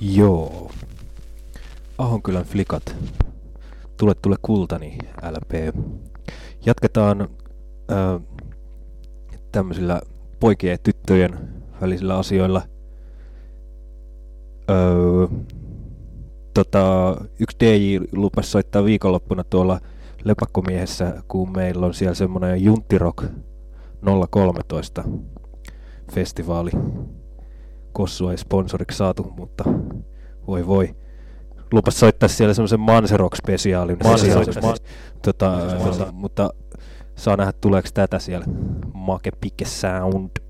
Joo. Ahonkylän flikat. Tule kultani, LP. Jatketaan tämmöisillä poikien ja tyttöjen välisillä asioilla. Yksi DJ lupasi soittaa viikonloppuna tuolla Lepakkomiehessä, kun meillä on siellä semmoinen Junttirock 013 festivaali. Kossu ei sponsoriksi saatu, mutta voi. Lupas soittaa siellä semmoisen Manserock-spesiaalin. Mutta saa nähdä, tuleeko tätä siellä. Make Pike Sound.